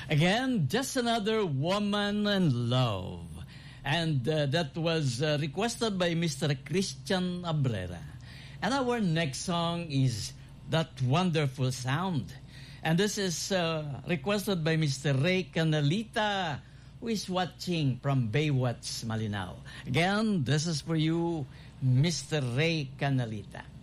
Again, just another woman in love. And that was requested by Mr. Christian Abrera. And our next song is That Wonderful Sound. And this is requested by Mr. Ray Canalita, who is watching from Baywatch, Malinao. Again, this is for you, Mr. Ray Canalita.